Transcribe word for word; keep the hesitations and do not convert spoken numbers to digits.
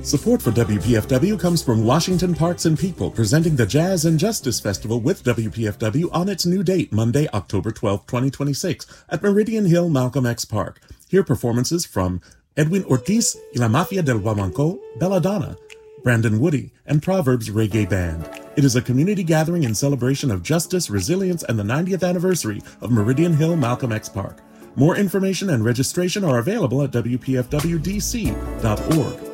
Support for W P F W comes from Washington Parks and People, presenting the Jazz and Justice Festival with W P F W on its new date, Monday, October twelfth, twenty twenty-six, at Meridian Hill Malcolm X Park. Hear performances from Edwin Ortiz y la Mafia del Guamanco, Belladonna, Brandon Woody, and Proverbs Reggae Band. It is a community gathering in celebration of justice, resilience, and the ninetieth anniversary of Meridian Hill Malcolm X Park. More information and registration are available at W P F W D C dot org.